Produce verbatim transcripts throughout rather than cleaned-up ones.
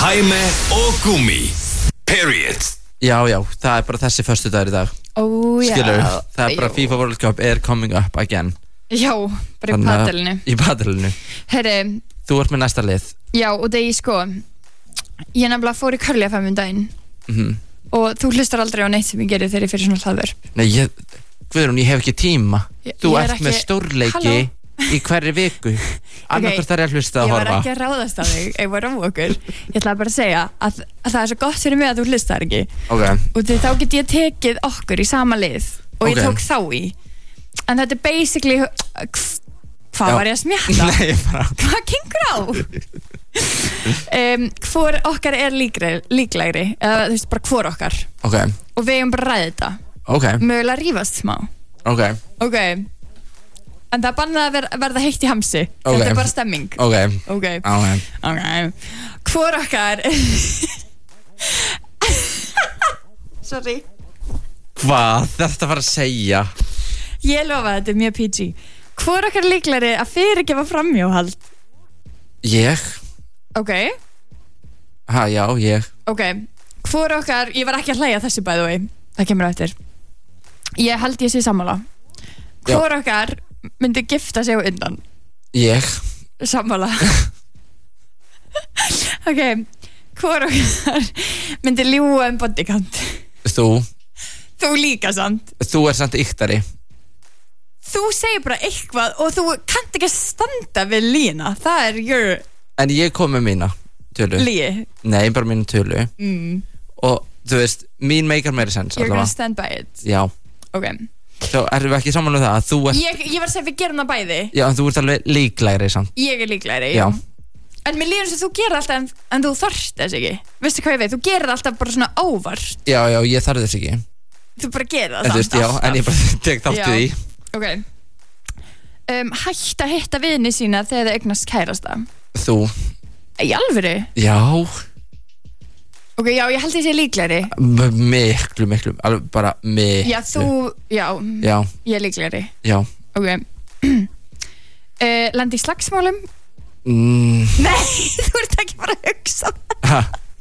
Hæme og Gúmi Period. Já, já, það er bara þessi föstudagur í dag. Ó, já. Skilur, það er bara FIFA World Cup er coming up again. Já, bara í padelinu. Í padelinu. Herri, Þú ert með næsta lið. já, og það ég sko Ég nefnilega fór í Curly F M um daginn Mhm. og þú hlustar aldrei á neitt sem ég gerir þegar ég fyrir svona hlaðvörp. Nei, ég, Guðrún, ég hef ekki tíma. Ég- Þú ég er ert með ekki- stórleiki Halló? í hverri viku. Annarkvort er ég að hlusta að Ég var horfa. ekki að ráðast á þig, ég var á okkur. Ég ætlaði bara að segja að, að það er svo gott fyrir mig að þú hlustar ekki. Ok. Og því þá get ég tekið okkur í sama lið og ég Ok. tók þá í. En þetta er basically hv- Hvað Já. var ég að smjatta? Nei, ég bara Hvað gengur á? um, hvor okkar er líklegri, líklegri eða þú veist bara hvor okkar Ok, og við eigum bara að ræða þetta ok, mögulega rífast smá. ok, Ok, en það er bannað að ver, verða heitt í hamsi. Ok. Þetta er bara stemming. ok, Ok, ok. ok Hvor okkar Sorry Hvað þetta var að segja? Ég lofa þetta er mjög P G. Hvor okkar er líklegri að fyrirgefa framhjóhald? Ég? Ok, Ha, já, ég. ok Hvor okkar, ég var ekki að hlæja þessu by the way. Það kemur á eftir. Ég held ég sé sammála. Já. Hvor okkar myndi gifta sig á undan? Ég? Sammála. Ok, hvor okkar myndi ljúga um body count? Þú? Þú líka samt. Þú er samt yktari. Þú segir bara eitthvað og þú kannt ekki að standa við lína. Það er your En ég kom með mína tölu. líi. Nei, bara mínu tölu. Mm. Og þú veist, mín meikar meiri sens You're gonna allavega. stand by it. Já. Ok. Þá erum við ekki saman um það að þú ert... Ég, ég var að segja við gerum það bæði. Já, en þú ert alveg líklegri samt. Ég er líklegri. Já. En mér líður sem þú gerir alltaf en, en þú þarft þess ekki. Veistu hvað ég veit? Þú gerir alltaf bara svona ávart. Já, já, ég þarf þess ekki. Þú bara gerir það En þú veist, samt já, alltaf. en ég bara tek þáttu Já. því. Ok. Um, hætt að hitta vini sína þegar það eignast kærasta. Þú? Í alvöru? Já. Ok, já, ég held því sé líklegri. M miklu, miklu, alveg bara miklu. Já, þú, já, Já, ég er líklegri. já. Ok. uh, Lendi í slagsmálum? Mm, Nei, þú ert ekki bara að hugsa. ha.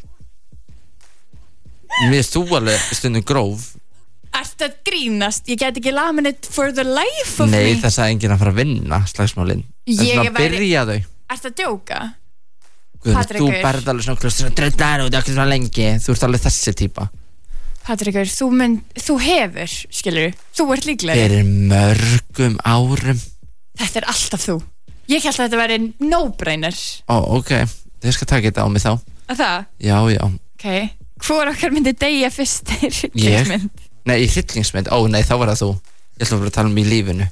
Mér finnst þú alveg stundum gróf. Ertu að grínast? Ég get ekki lamin it for the life of Nei, me. það sagði enginn að fara að vinna slagsmálin. En Ég svona væri- byrja þau. Ertu að djóka? Guð, Patrekur. þú berð alveg svona klust svona drullar út, ekki svona lengi. Þú ert alveg þessi típa. Patrikur, þú, mynd, þú hefur, skilur, þú ert líklegri. Fyrir mörgum árum. Þetta er alltaf þú. Ég held að þetta væri no-brainer. Ó, ok, þið skal taka þetta á mig þá. Að það? Já, já. Ok. Hvor okkar myndi deyja fyrst í Ég? hryllingsmynd? Nei, í hryllingsmynd, ó nei, þá var það þú. Ég ætla bara að tala um í lífinu.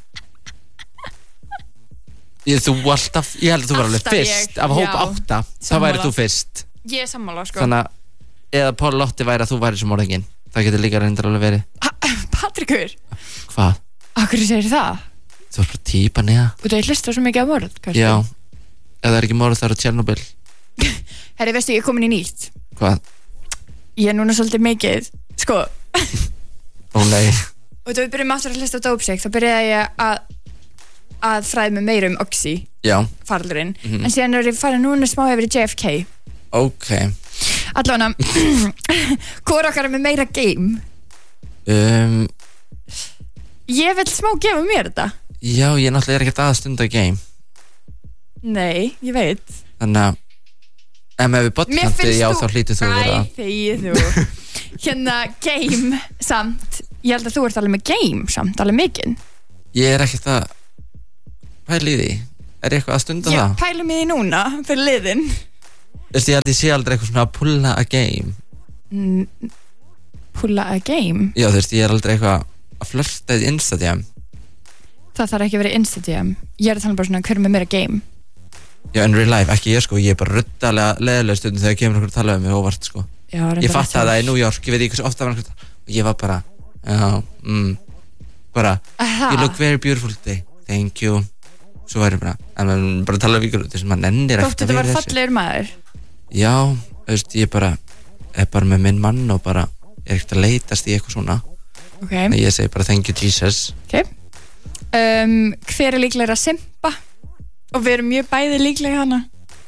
Ég, þú alltaf, ég held að þú var alveg Alltaf ég, fyrst. Af hóp já. átta, þá Sammála. væri þú fyrst. Ég er sammála, sko. Þannig að, eða Paul Lotti væri að þú væri sem morðinginn. Það getur líka reyndar alveg verið. Patrikur, Hvað? okkur segir það? Þú er bara típa neða. Og það er hlustar svo mikið á morð, kannski. Já. Ef það er ekki morð, það er á Tjernobyl. Herri, veistu, ég er komin í nýtt. Hvað? Ég er núna svolítið mikið, sko. Ó nei. Og þegar við byrjum aftur að hlusta á Dopesick, þá byrjaði ég að, að fræða mig meira um Oxy, Já. faraldurinn. Mhm. En síðan er ég farið núna smá yfir í J F K. Ok. Allavega, hvor okkar er með meira game? Um, Ég vil smá gefa mér þetta. já, ég náttúrulega er ekkert að stunda game. Nei, ég veit. Þannig að, ef með við Mér botkantið, finnst já, þú- þá hlýtur þú vera. Æ, þegið þú. Hérna, game samt. Ég held að þú ert alveg með game samt, alveg mikinn. Ég er ekkert að pæla í því. Er ég eitthvað að stunda Ég það? pælum í því núna fyrir liðin. Þú veist, ég held ég sé aldrei eitthvað svona að pulla a game. Mm, Pulla a game? Já, þú veist, ég er aldrei eitthvað að flörta í Instagram. Það þarf ekki að vera Instagram. Ég er að tala bara svona, hver er með meira game? Já, in real life, ekki ég sko. Ég er bara ruddalega leðilega stundum þegar kemur okkur að tala um mig óvart sko. Já, reyndar Ég fatt rétt að það hjá í New York, ég veit ekki hversu ofta var einhvern og ég var bara, já, mm, bara, Aha. you look very beautiful today, thank you. Svo var ég bara, en maður bara tala vikar út þess að maður nennir Þótt ekkert þetta að var vera þessu. fallegur maður. Já, þú veist, ég bara er bara með minn mann og bara er ekkert að leitast í eitthvað svona. Ok. Þannig að ég segi bara thank you Jesus. Ok. Um, hver er líklega að simpa? Og við erum mjög bæði líklega hana.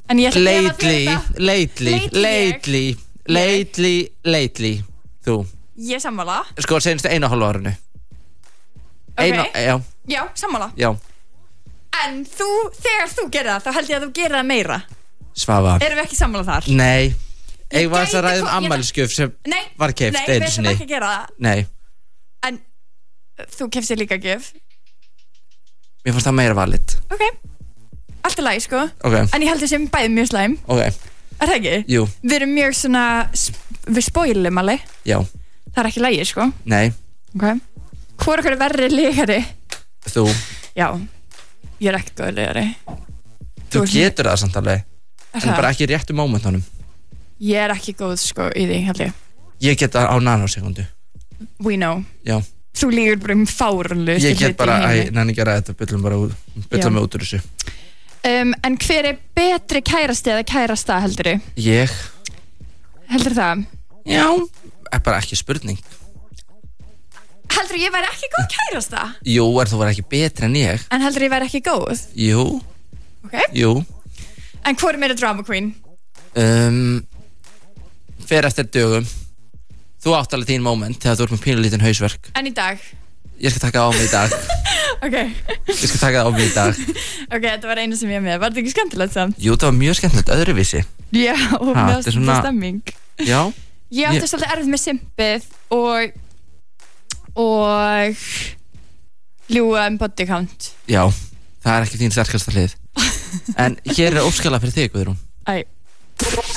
En ég ætla að gefa Lately, þér þetta. lately, Lately ég. lately Lately, lately Þú, Ég sammála. sko, senst einu og hálfu árinu Ok. Einu, já, Já, sammála. já En þú, þegar þú gerir það, þá held ég að þú gerir það meira. Svafa Erum við ekki sammála þar? Nei, ég var gæti að ræða um kom- ég- ammælisgjöf sem Nei, var keypt nei, einu við ætlum sinni. ekki að gera það. Nei, En þú keftir líka gjöf. mér fannst það meira valid Ok, allt er lagi sko. Ok, En ég held að sem bæði mjög slæm. ok, Er það ekki? jú, Við erum mjög svona, sp- við spoilum alveg. já, Það er ekki lagi sko. nei, Ok. Hvor okkur er verri legari? þú Já, ég er ekki góð legari. Þú Þú ert- getur það samt alveg Er En það? bara ekki í réttu mómentunum Ég er ekki góð sko í því, held ég. Ég get það á nanosekundu We know. Já, Þú lígur bara um fárunlu. ég get bara, æ, nenni ekki að ræða þetta Byllum bara út, Já. byllum mig út úr þessu um, En hver er betri kærasti eða kærasta heldur þú? Ég, Heldur það? já, er bara ekki spurning Heldur ég væri ekki góð kærasta? Jú, er þú var ekki betri en ég En heldur ég væri ekki góð? Jú, Ok. jú En hvor er meira drama queen? um, Fer eftir dögum Þú átt alveg þín moment þegar þú ert með pínulítinn hausverk En í dag? Ég skal taka það á mig í dag Ok. Ég skal taka það á mig í dag Ok, þetta var einu sem ég er með. Var þetta ekki skemmtilegt samt? Jú, það var mjög skemmtilegt öðruvísi Já, og Ha, með þetta er svona- stemming. Já, Ég átti Ég- svolítið erfið með simpið og og ljúga um body count. já, það er ekki þín sterkasta hlið En hér er óskala fyrir þig, Guðrún Æ